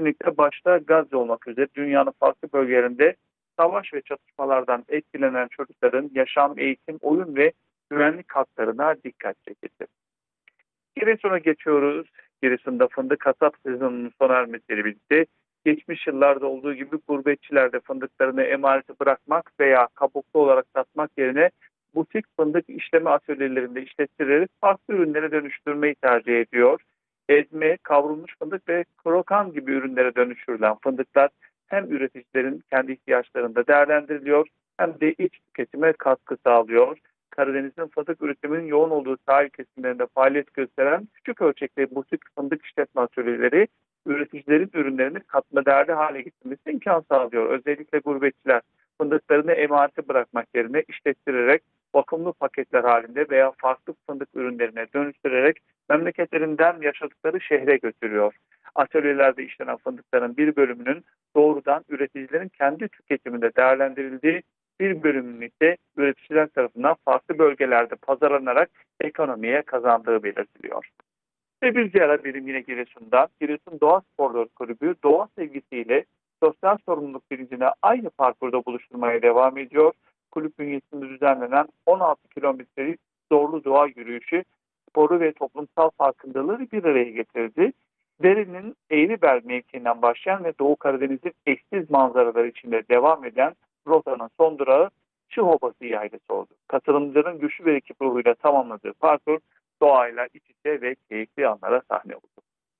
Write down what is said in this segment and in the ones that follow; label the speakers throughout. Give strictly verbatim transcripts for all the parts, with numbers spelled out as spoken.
Speaker 1: kesinlikle başta Gazze olmak üzere dünyanın farklı bölgelerinde savaş ve çatışmalardan etkilenen çocukların yaşam, eğitim, oyun ve güvenlik haklarına dikkat çekildi. Giresun'a geçiyoruz. Giresun'da fındık hasat sezonunun sona ermesiyle birlikte geçmiş yıllarda olduğu gibi gurbetçiler de fındıklarını emanete bırakmak veya kabuklu olarak satmak yerine butik fındık işleme atölyelerinde işlettirerek farklı ürünlere dönüştürmeyi tercih ediyor. Ezme, kavrulmuş fındık ve krokan gibi ürünlere dönüştürülen fındıklar hem üreticilerin kendi ihtiyaçlarında değerlendiriliyor hem de iç tüketime katkı sağlıyor. Karadeniz'in fındık üretiminin yoğun olduğu sahil kesimlerinde faaliyet gösteren küçük ölçekli butik fındık işletme atölyeleri üreticilerin ürünlerini katma değerli hale getirmesi imkan sağlıyor. Özellikle gurbetçiler fındıklarını emanete bırakmak yerine işlettirerek vakumlu paketler halinde veya farklı fındık ürünlerine dönüştürerek memleketlerinden yaşadıkları şehre götürüyor. Atölyelerde işlenen fındıkların bir bölümünün doğrudan üreticilerin kendi tüketiminde değerlendirildiği, bir bölümünün ise üreticiler tarafından farklı bölgelerde pazarlanarak ekonomiye kazandığı belirtiliyor. Ve bir diğer birim yine Giresun'da. Giresun Doğa Sporları Kulübü doğa sevgisiyle sosyal sorumluluk bilincine aynı parkurda buluşturmaya devam ediyor. Kulüp bünyesinde düzenlenen on altı kilometrelik zorlu doğa yürüyüşü sporu ve toplumsal farkındalığı bir araya getirdi. Derenin Eğribel mevkiinden başlayan ve Doğu Karadeniz'in eşsiz manzaraları içinde devam eden rotanın son durağı Çığobası Yaylası oldu. Katılımcıların güçlü bir ekip ruhuyla tamamladığı parkur doğayla iç içe ve keyifli anlara sahne oldu.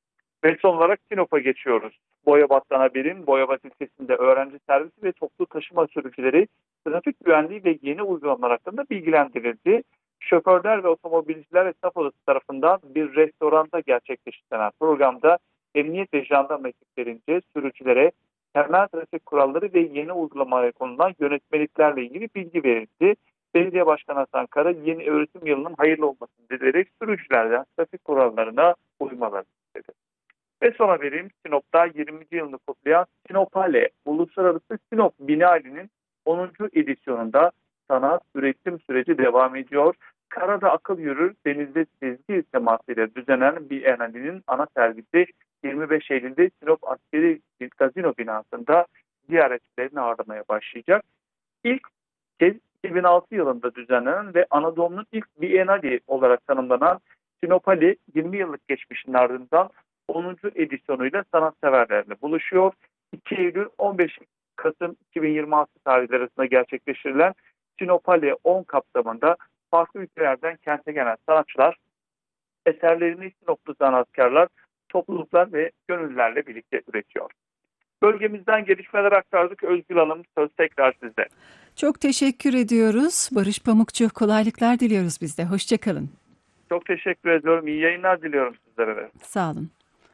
Speaker 1: Ve son olarak Sinop'a geçiyoruz. Boyabat'tan haberin Boyabat ilçesinde öğrenci servisi ve toplu taşıma sürücüleri trafik güvenliği ve yeni uygulamalar hakkında bilgilendirildi. Şoförler ve otomobilciler esnaf odası tarafından bir restoranda gerçekleştirilen programda emniyet ve jandarma ekiplerince sürücülere temel trafik kuralları ve yeni uygulamalara konulan yönetmeliklerle ilgili bilgi verildi. Belediye Başkanı Hasan Kara yeni öğretim yılının hayırlı olmasını dileyerek sürücülerden trafik kurallarına uymalarını istedi. Ve son haberim Sinop'ta yirminci yılını kutlayan Sinopale Uluslararası Sinop Bienali'nin onuncu edisyonunda sanat üretim süreci devam ediyor. Karada akıl yürür, denizde sezgi temasıyla düzenlenen Bienali'nin ana sergisi yirmi beş Eylül'de Sinop Askeri Gazino binasında ziyaretçilerini ağırlamaya başlayacak. İlk kez iki bin altı yılında düzenlenen ve Anadolu'nun ilk Bienali olarak tanımlanan Sinopali yirmi yıllık geçmişinin ardından onuncu edisyonuyla sanatseverlerle buluşuyor. iki Eylül on beş Kasım iki bin yirmi altı tarihleri arasında gerçekleştirilen Sinopali on kapsamında farklı ülkelerden kente gelen sanatçılar eserlerini Sinoplu sanatkarlar, topluluklar ve gönüllülerle birlikte üretiyor. Bölgemizden gelişmeler aktardık. Özgür Hanım, söz tekrar sizde.
Speaker 2: Çok teşekkür ediyoruz. Barış Pamukçu, kolaylıklar diliyoruz biz de. Hoşçakalın.
Speaker 1: Çok teşekkür ediyorum. İyi yayınlar diliyorum sizlere de.
Speaker 2: Sağ olun.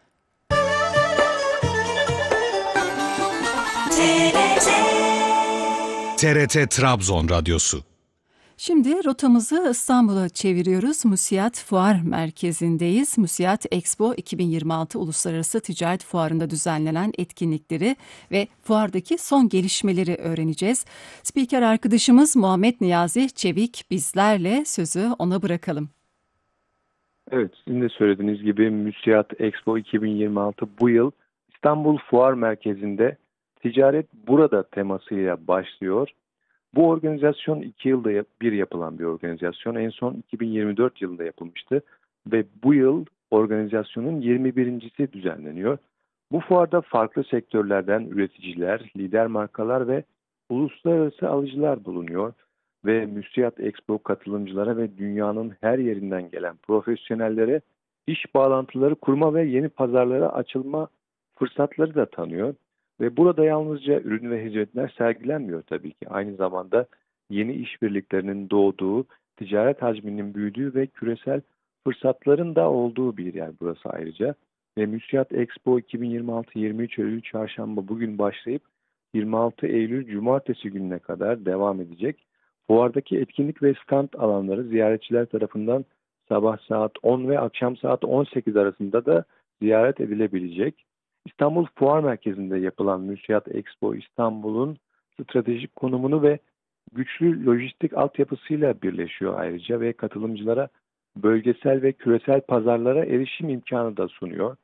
Speaker 3: T R T Trabzon Radyosu.
Speaker 2: Şimdi rotamızı İstanbul'a çeviriyoruz. Musiyat Fuar Merkezi'ndeyiz. Musiyat Expo iki bin yirmi altı Uluslararası Ticaret Fuarı'nda düzenlenen etkinlikleri ve fuardaki son gelişmeleri öğreneceğiz. Spiker arkadaşımız Muhammed Niyazi Çevik bizlerle, sözü ona bırakalım.
Speaker 4: Evet, sizin de söylediğiniz gibi Musiyat Expo iki bin yirmi altı bu yıl İstanbul Fuar Merkezi'nde ticaret burada temasıyla başlıyor. Bu organizasyon iki yılda bir yapılan bir organizasyon. En son iki bin yirmi dört yılında yapılmıştı ve bu yıl organizasyonun yirmi birincisi düzenleniyor. Bu fuarda farklı sektörlerden üreticiler, lider markalar ve uluslararası alıcılar bulunuyor ve Musiyat Expo katılımcılara ve dünyanın her yerinden gelen profesyonellere iş bağlantıları kurma ve yeni pazarlara açılma fırsatları da tanıyor. Ve burada yalnızca ürün ve hizmetler sergilenmiyor tabii ki. Aynı zamanda yeni işbirliklerinin doğduğu, ticaret hacminin büyüdüğü ve küresel fırsatların da olduğu bir yer burası ayrıca. Ve Musiyat Expo iki bin yirmi altı yirmi üç Eylül Çarşamba bugün başlayıp yirmi altı Eylül Cumartesi gününe kadar devam edecek. Fuardaki etkinlik ve stand alanları ziyaretçiler tarafından sabah saat on ve akşam saat on sekiz arasında da ziyaret edilebilecek. İstanbul Fuar Merkezi'nde yapılan Musiyat Expo İstanbul'un stratejik konumunu ve güçlü lojistik altyapısıyla birleşiyor ayrıca ve katılımcılara bölgesel ve küresel pazarlara erişim imkanı da sunuyor.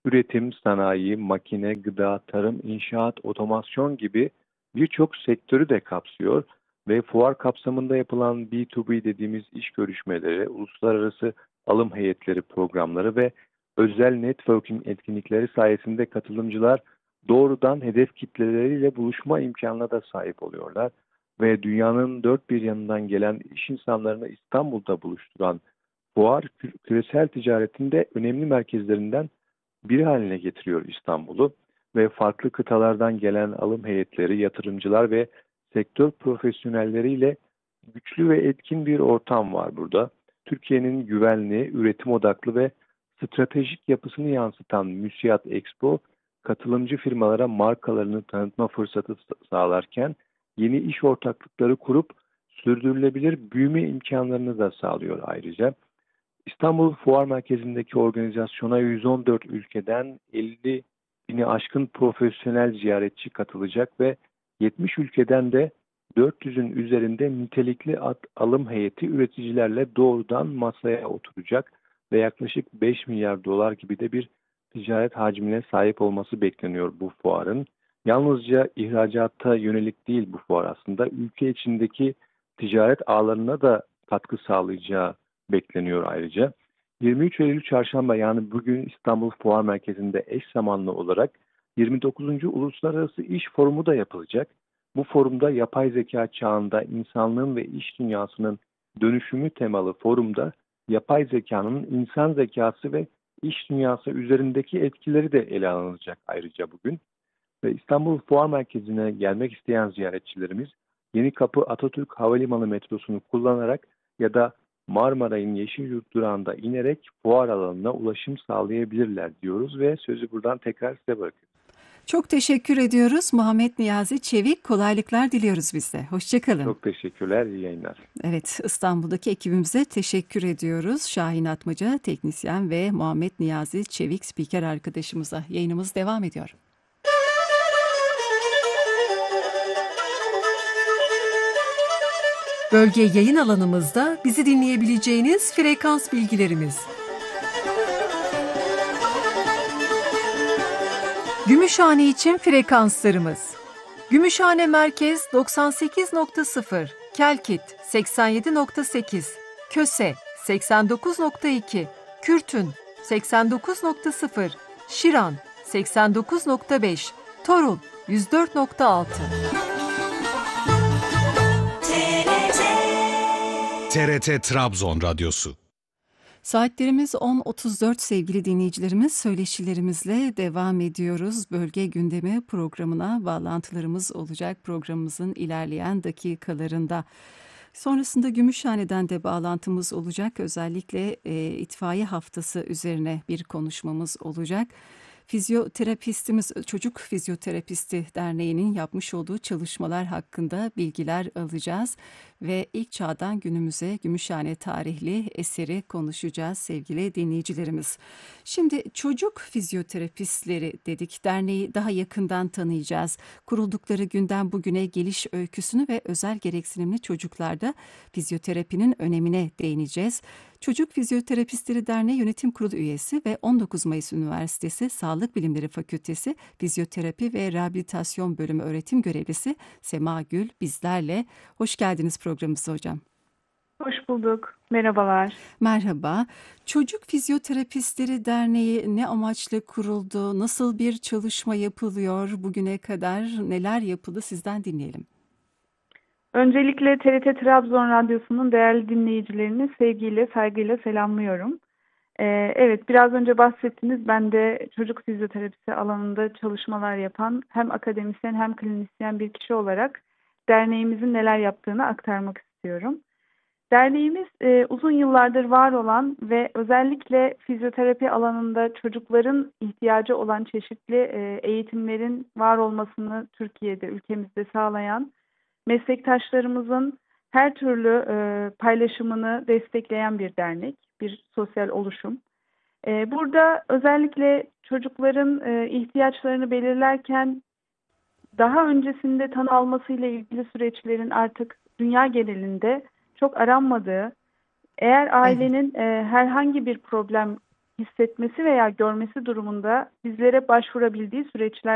Speaker 4: üretim, sanayi, makine, gıda, tarım, inşaat, otomasyon gibi birçok sektörü de kapsıyor ve fuar kapsamında yapılan B iki B dediğimiz iş görüşmeleri, uluslararası alım heyetleri programları ve özel networking etkinlikleri sayesinde katılımcılar doğrudan hedef kitleleriyle buluşma imkanına da sahip oluyorlar ve dünyanın dört bir yanından gelen iş insanlarını İstanbul'da buluşturan fuar kü- küresel ticaretinde önemli merkezlerinden biri haline getiriyor İstanbul'u ve farklı kıtalardan gelen alım heyetleri, yatırımcılar ve sektör profesyonelleriyle güçlü ve etkin bir ortam var burada. Türkiye'nin güvenli, üretim odaklı ve stratejik yapısını yansıtan Müsiyat Expo, katılımcı firmalara markalarını tanıtma fırsatı sağlarken yeni iş ortaklıkları kurup sürdürülebilir büyüme imkanlarını da sağlıyor ayrıca. İstanbul Fuar Merkezi'ndeki organizasyona yüz on dört ülkeden elli bini aşkın profesyonel ziyaretçi katılacak ve yetmiş ülkeden de dört yüzün üzerinde nitelikli alım heyeti üreticilerle doğrudan masaya oturacak ve yaklaşık beş milyar dolar gibi de bir ticaret hacmine sahip olması bekleniyor bu fuarın. Yalnızca ihracata yönelik değil bu fuar aslında, ülke içindeki ticaret ağlarına da katkı sağlayacağı bekleniyor ayrıca. yirmi üç Eylül Çarşamba, yani bugün İstanbul Fuar Merkezi'nde eş zamanlı olarak yirmi dokuzuncu Uluslararası İş Forumu da yapılacak. Bu forumda yapay zeka çağında insanlığın ve iş dünyasının dönüşümü temalı forumda yapay zekanın insan zekası ve iş dünyası üzerindeki etkileri de ele alınacak ayrıca bugün. Ve İstanbul Fuar Merkezi'ne gelmek isteyen ziyaretçilerimiz Yenikapı Atatürk Havalimanı metrosunu kullanarak ya da Marmaray'ın Yeşilyurt durağında inerek fuar alanına ulaşım sağlayabilirler diyoruz ve sözü buradan tekrar size bırakıyorum.
Speaker 2: Çok teşekkür ediyoruz. Muhammed Niyazi Çevik, kolaylıklar diliyoruz biz de. Hoşçakalın.
Speaker 4: Çok teşekkürler, iyi yayınlar.
Speaker 2: Evet, İstanbul'daki ekibimize teşekkür ediyoruz. Şahin Atmaca, teknisyen ve Muhammed Niyazi Çevik, spiker arkadaşımıza. Yayınımız devam ediyor.
Speaker 5: Bölge yayın alanımızda bizi dinleyebileceğiniz frekans bilgilerimiz. Gümüşhane için frekanslarımız: Gümüşhane Merkez doksan sekiz nokta sıfır, Kelkit seksen yedi nokta sekiz, Köse seksen dokuz nokta iki, Kürtün seksen dokuz nokta sıfır, Şiran seksen dokuz nokta beş, Torul yüz dört nokta altı.
Speaker 3: T R T Trabzon Radyosu.
Speaker 2: Saatlerimiz on otuz dört sevgili dinleyicilerimiz, söyleşilerimizle devam ediyoruz. Bölge gündemi programına bağlantılarımız olacak programımızın ilerleyen dakikalarında. Sonrasında Gümüşhane'den de bağlantımız olacak. Özellikle e, itfaiye haftası üzerine bir konuşmamız olacak. Fizyoterapistimiz, Çocuk Fizyoterapisti Derneği'nin yapmış olduğu çalışmalar hakkında bilgiler alacağız ve ilk çağdan günümüze Gümüşhane tarihli eseri konuşacağız sevgili dinleyicilerimiz. Şimdi çocuk fizyoterapistleri dedik, derneği daha yakından tanıyacağız. Kuruldukları günden bugüne geliş öyküsünü ve özel gereksinimli çocuklarda fizyoterapinin önemine değineceğiz. Çocuk Fizyoterapistleri Derneği Yönetim Kurulu üyesi ve on dokuz Mayıs Üniversitesi Sağlık Bilimleri Fakültesi Fizyoterapi ve Rehabilitasyon Bölümü öğretim görevlisi Sema Gül bizlerle. Hoş geldiniz programımıza hocam.
Speaker 6: Hoş bulduk. Merhabalar.
Speaker 2: Merhaba. Çocuk Fizyoterapistleri Derneği ne amaçla kuruldu? Nasıl bir çalışma yapılıyor bugüne kadar? Neler yapıldı? Sizden dinleyelim.
Speaker 6: Öncelikle T R T Trabzon Radyosu'nun değerli dinleyicilerini sevgiyle, saygıyla selamlıyorum. Ee, evet, biraz önce bahsettiniz. Ben de çocuk fizyoterapisi alanında çalışmalar yapan hem akademisyen hem klinisyen bir kişi olarak derneğimizin neler yaptığını aktarmak istiyorum. Derneğimiz e, uzun yıllardır var olan ve özellikle fizyoterapi alanında çocukların ihtiyacı olan çeşitli e, eğitimlerin var olmasını Türkiye'de, ülkemizde sağlayan, meslektaşlarımızın her türlü e, paylaşımını destekleyen bir dernek, bir sosyal oluşum. E, burada özellikle çocukların e, ihtiyaçlarını belirlerken daha öncesinde tanı almasıyla ilgili süreçlerin artık dünya genelinde çok aranmadığı, eğer ailenin e, herhangi bir problem hissetmesi veya görmesi durumunda bizlere başvurabildiği süreçler